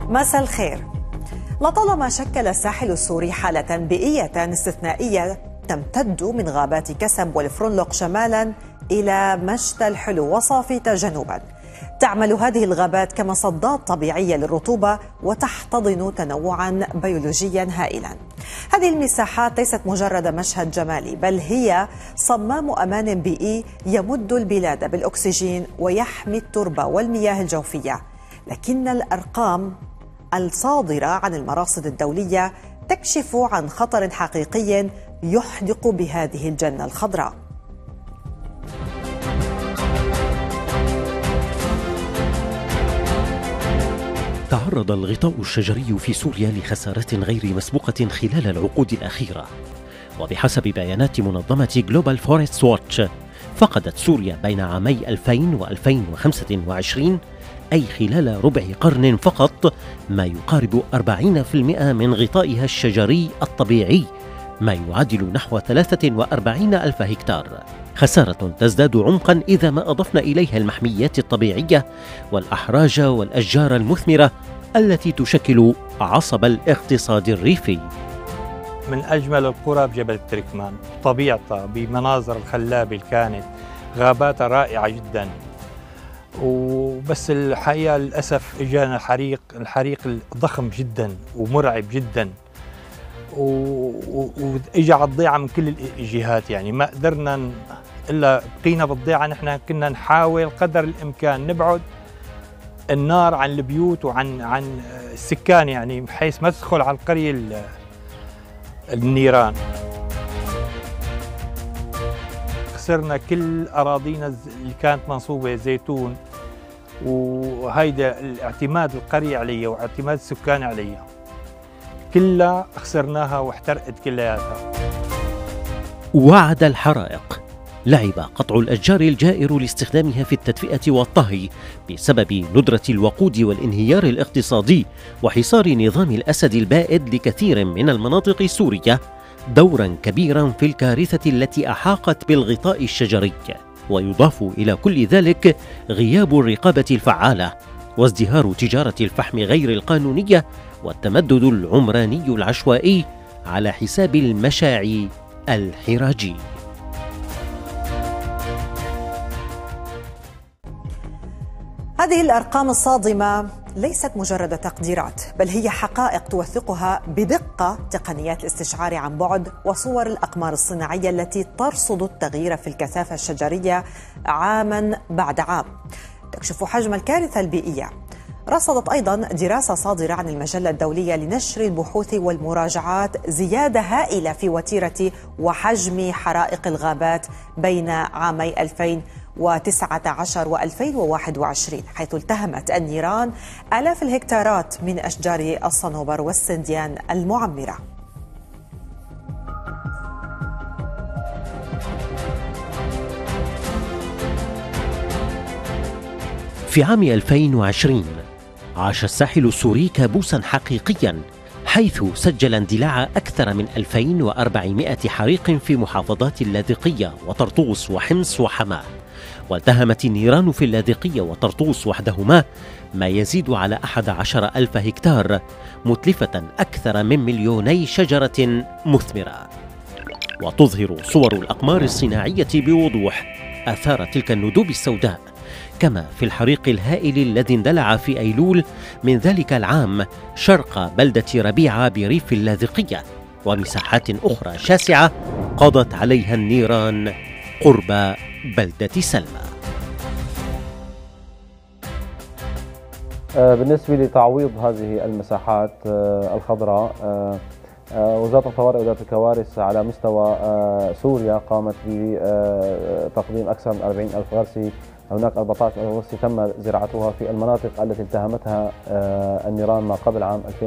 مساء الخير. لطالما شكل الساحل السوري حالة بيئية استثنائية تمتد من غابات كسب والفرنلق شمالا إلى مشتى الحلو وصافيت جنوبا. تعمل هذه الغابات كمصدات طبيعية للرطوبة وتحتضن تنوعا بيولوجيا هائلا. هذه المساحات ليست مجرد مشهد جمالي، بل هي صمام أمان بيئي يمد البلاد بالأكسجين ويحمي التربة والمياه الجوفية. لكن الأرقام الصادرة عن المراصد الدولية تكشف عن خطر حقيقي يحدق بهذه الجنة الخضراء. تعرض الغطاء الشجري في سوريا لخسارات غير مسبوقة خلال العقود الأخيرة، وبحسب بيانات منظمة جلوبال فورست واتش فقدت سوريا بين عامي 2000 و 2025 أي خلال ربع قرن فقط ما يقارب 40% من غطائها الشجري الطبيعي، ما يعادل نحو 43 ألف هكتار. خسارة تزداد عمقا إذا ما أضفنا إليها المحميات الطبيعية والأحراج والأشجار المثمرة التي تشكل عصب الاقتصاد الريفي. من أجمل القرى بجبل التركمان، طبيعتها بمناظر الخلابة اللي كانت، غاباتها رائعة جدا. وبس الحقيقة للأسف إجانا الحريق الضخم جدا ومرعب جدا، وإجا على الضيعة من كل الجهات. يعني ما قدرنا إلا بقينا بالضيعة. نحن كنا نحاول قدر الإمكان نبعد النار عن البيوت وعن السكان، يعني بحيث ما تدخل على القرية النيران. خسرنا كل أراضينا اللي كانت منصوبة زيتون، وهيدا الاعتماد القرية عليها واعتماد السكان عليها كلها خسرناها واحترقت كلياتها. وعد الحرائق. لعب قطع الأشجار الجائر لاستخدامها في التدفئة والطهي بسبب ندرة الوقود والانهيار الاقتصادي وحصار نظام الأسد البائد لكثير من المناطق السورية دورا كبيرا في الكارثة التي أحاقت بالغطاء الشجري. ويضاف إلى كل ذلك غياب الرقابة الفعالة وازدهار تجارة الفحم غير القانونية والتمدد العمراني العشوائي على حساب المشاعي الحراجي. هذه الأرقام الصادمة ليست مجرد تقديرات، بل هي حقائق توثقها بدقة تقنيات الاستشعار عن بعد وصور الأقمار الصناعية التي ترصد التغيير في الكثافة الشجرية عاما بعد عام. تكشف حجم الكارثة البيئية. رصدت أيضا دراسة صادرة عن المجلة الدولية لنشر البحوث والمراجعات زيادة هائلة في وتيرة وحجم حرائق الغابات بين عامي 2019 و2021، حيث التهمت النيران آلاف الهكتارات من أشجار الصنوبر والسنديان المعمرة. في عام 2020 عاش الساحل السوري كابوسا حقيقيا، حيث سجل اندلاع أكثر من 2400 حريق في محافظات اللاذقية وطرطوس وحمص وحماه. والتهمت النيران في اللاذقية وطرطوس وحدهما ما يزيد على 11 ألف هكتار، متلفة أكثر من 2,000,000 شجرة مثمرة. وتظهر صور الأقمار الصناعية بوضوح آثار تلك الندوب السوداء، كما في الحريق الهائل الذي اندلع في أيلول من ذلك العام شرق بلدة ربيعة بريف اللاذقية، ومساحات أخرى شاسعة قضت عليها النيران قرب بلدة سلمى. بالنسبة لتعويض هذه المساحات الخضراء، وزارة الطوارئ وإدارة الكوارث على مستوى سوريا قامت بتقديم أكثر من 40,000 غرسي. هناك 14,000 غرسي تم زراعتها في المناطق التي التهمتها النيران ما قبل عام 2000.